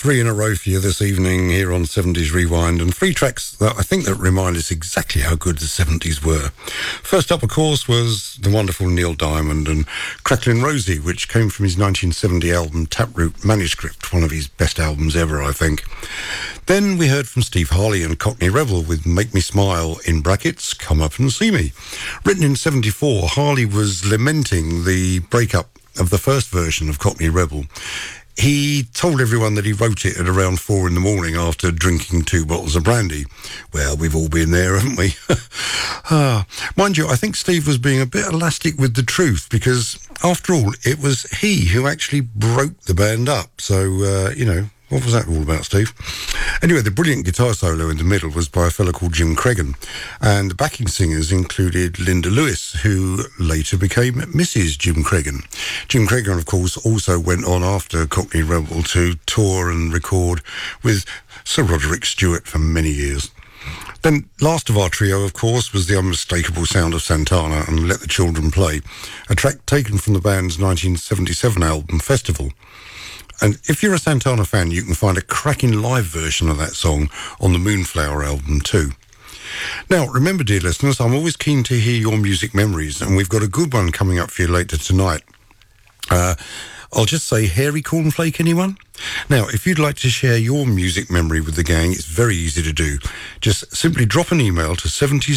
three in a row for you this evening here on 70s Rewind, and three tracks that I think that remind us exactly how good the 70s were. First up, of course, was the wonderful Neil Diamond and Cracklin' Rosie, which came from his 1970 album Taproot Manuscript, one of his best albums ever, I think. Then we heard from Steve Harley and Cockney Rebel with Make Me Smile, in brackets, Come Up and See Me. Written in 74, Harley was lamenting the breakup of the first version of Cockney Rebel. He told everyone that he wrote it at around 4 a.m. after drinking 2 bottles of brandy. Well, we've all been there, haven't we? Mind you, I think Steve was being a bit elastic with the truth, because after all, it was he who actually broke the band up. So, what was that all about, Steve? Anyway, the brilliant guitar solo in the middle was by a fellow called Jim Cregan, and the backing singers included Linda Lewis, who later became Mrs. Jim Cregan. Jim Cregan, of course, also went on after Cockney Rebel to tour and record with Sir Roderick Stewart for many years. Then, last of our trio, of course, was the unmistakable sound of Santana and Let the Children Play, a track taken from the band's 1977 album Festival. And if you're a Santana fan, you can find a cracking live version of that song on the Moonflower album too. Now, remember, dear listeners, I'm always keen to hear your music memories, and we've got a good one coming up for you later tonight. I'll just say, hairy cornflake, anyone? Now, if you'd like to share your music memory with the gang, it's very easy to do. Just simply drop an email to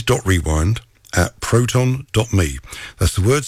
70s.rewind@proton.me. That's the word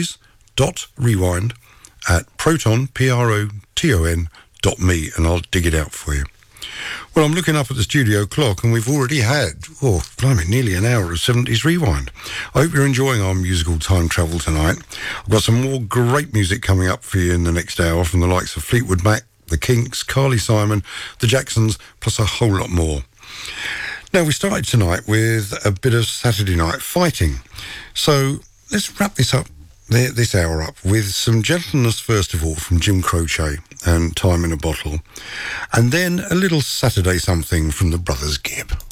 70s.rewind@proton, PROTON.me, and I'll dig it out for you. Well, I'm looking up at the studio clock, and we've already had, nearly an hour of 70s Rewind. I hope you're enjoying our musical time travel tonight. I've got some more great music coming up for you in the next hour from the likes of Fleetwood Mac, the Kinks, Carly Simon, the Jacksons, plus a whole lot more. Now, we started tonight with a bit of Saturday Night Fighting. So let's wrap this hour up with some gentleness, first of all, from Jim Croce and Time in a Bottle, and then a little Saturday something from the Brothers Gibb.